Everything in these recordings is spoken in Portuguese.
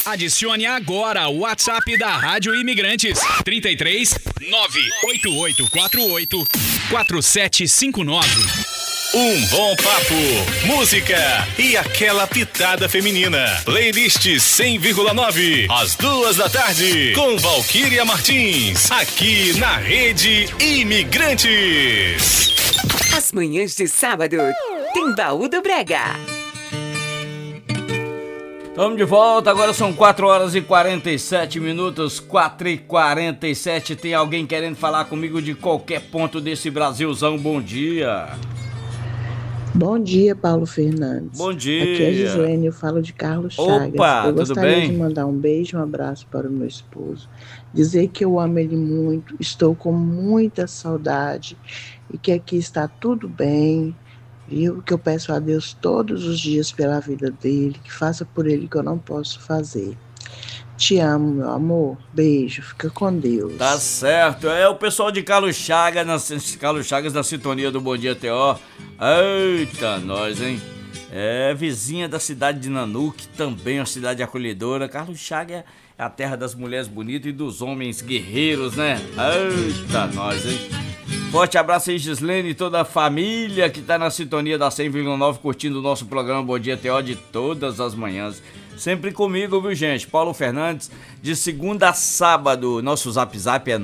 Adicione agora o WhatsApp da Rádio Imigrantes. 33 98848 4759. Um bom papo, música e aquela pitada feminina. Playlist 100,9 às 2 da tarde com Valquíria Martins, aqui na Rede Imigrantes. As manhãs de sábado tem Baú do Brega. Estamos de volta, agora são 4h47, 4h47. Tem alguém querendo falar comigo de qualquer ponto desse Brasilzão? Bom dia. Bom dia, Paulo Fernandes. Bom dia. Aqui é a Gislene, eu falo de Carlos Chagas. Opa, eu tudo gostaria bem? de mandar um beijo, um abraço para o meu esposo. Dizer que eu amo ele muito, estou com muita saudade e que aqui está tudo bem, viu? Que eu peço a Deus todos os dias pela vida dele, que faça por ele que eu não posso fazer. Te amo, meu amor. Beijo, fica com Deus. Tá certo, é o pessoal de Carlos Chagas na sintonia do Bom Dia T.O. Eita, nós, hein? É vizinha da cidade de Nanuque, também uma cidade acolhedora. Carlos Chagas é a terra das mulheres bonitas e dos homens guerreiros, né? Eita, nós, hein? Forte abraço aí, Gislene, e toda a família que tá na sintonia da 100,9 curtindo o nosso programa Bom Dia T.O. de todas as manhãs. Sempre comigo, viu, gente? Paulo Fernandes, de segunda a sábado. Nosso zap é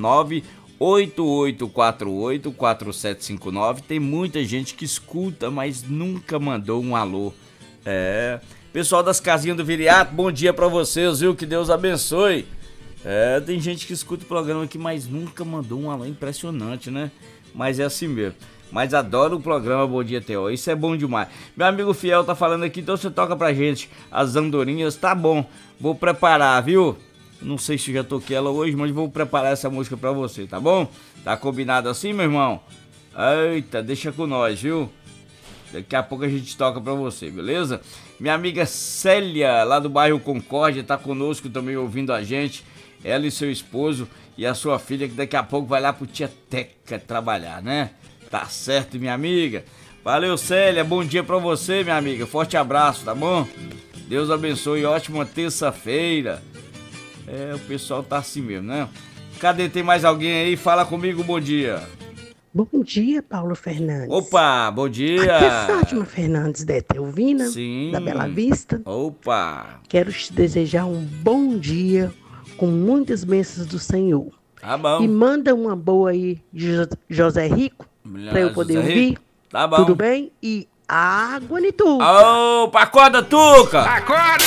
988484759. Tem muita gente que escuta, mas nunca mandou um alô. Pessoal das casinhas do Viriato, bom dia pra vocês, viu? Que Deus abençoe. Tem gente que escuta o programa aqui, mas nunca mandou um alô. Impressionante, né? Mas é assim mesmo. Mas adoro o programa Bom Dia T.O. Isso é bom demais. Meu amigo Fiel tá falando aqui, então você toca pra gente as andorinhas. Tá bom, vou preparar, viu? Não sei se já toquei ela hoje, mas vou preparar essa música pra você, tá bom? Tá combinado assim, meu irmão? Eita, deixa com nós, viu? Daqui a pouco a gente toca pra você, beleza? Minha amiga Célia, lá do bairro Concórdia, tá conosco também ouvindo a gente. Ela e seu esposo e a sua filha, que daqui a pouco vai lá pro Tia Teca trabalhar, né? Tá certo, minha amiga. Valeu, Célia. Bom dia pra você, minha amiga. Forte abraço, tá bom? Deus abençoe. Ótima terça-feira. O pessoal tá assim mesmo, né? Cadê? Tem mais alguém aí? Fala comigo, bom dia. Bom dia, Paulo Fernandes. Opa, bom dia. Aqui é Fátima Fernandes da Etelvina, Sim. da Bela Vista. Opa. Quero te desejar um bom dia com muitas bênçãos do Senhor. Tá bom. E manda uma boa aí de José Rico, pra eu poder ouvir. Tá bom. Tudo bem? E água no Tuca. Opa, acorda, Tuca. Acorda!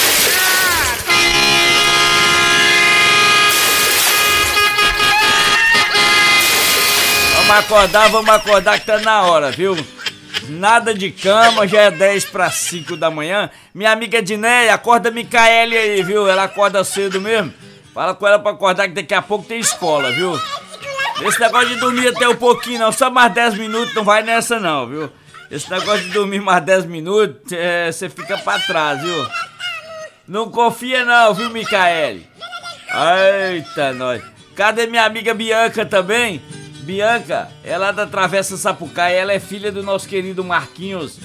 Vamos acordar que tá na hora, viu? Nada de cama, já é 10:05 da manhã. Minha amiga Dinéia, acorda a Micaele aí, viu? Ela acorda cedo mesmo. Fala com ela pra acordar que daqui a pouco tem escola, viu? Esse negócio de dormir até um pouquinho não, só mais 10 minutos, não vai nessa não, viu? Esse negócio de dormir mais 10 minutos, você fica pra trás, viu? Não confia não, viu, Micaele? Eita, nós. Cadê minha amiga Bianca também? Bianca, ela é da Travessa Sapucaia, ela é filha do nosso querido Marquinhos.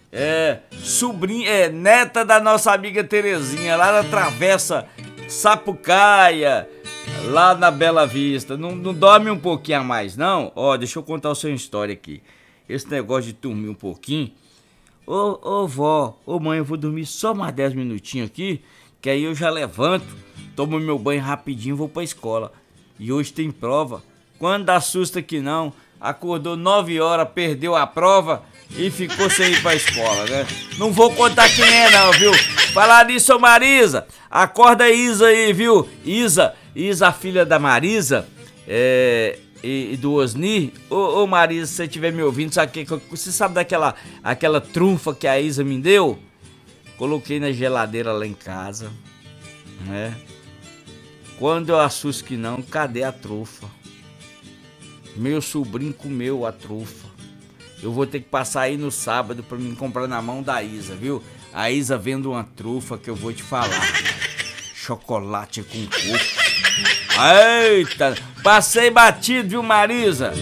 Neta da nossa amiga Terezinha, lá da Travessa Sapucaia, lá na Bela Vista. Não dorme um pouquinho a mais, não? Ó, deixa eu contar o seu história aqui. Esse negócio de dormir um pouquinho. Ô vó, ô mãe, eu vou dormir só mais 10 minutinhos aqui, que aí eu já levanto, tomo meu banho rapidinho e vou pra escola. E hoje tem prova. Quando assusta que não, acordou 9 horas, perdeu a prova e ficou sem ir pra escola, né? Não vou contar quem é não, viu? Falar nisso, ô Marisa, acorda a Isa aí, viu? Isa, a filha da Marisa, e do Osni. Ô Marisa, se você estiver me ouvindo, você sabe aquela trunfa que a Isa me deu? Coloquei na geladeira lá em casa, né? Quando eu assusto que não, cadê a trufa? Meu sobrinho comeu a trufa. Eu vou ter que passar aí no sábado pra me comprar na mão da Isa, viu? A Isa vendo uma trufa que eu vou te falar. Chocolate com coco. Eita, passei batido, viu, Marisa?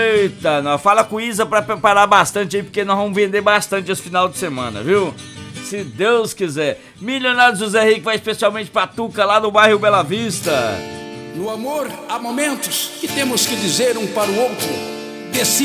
Eita, fala com Isa pra preparar bastante aí, porque nós vamos vender bastante esse final de semana, viu? se Deus quiser. Milionário José Henrique vai especialmente pra Tuca, lá no bairro Bela Vista. No amor, há momentos que temos que dizer um para o outro: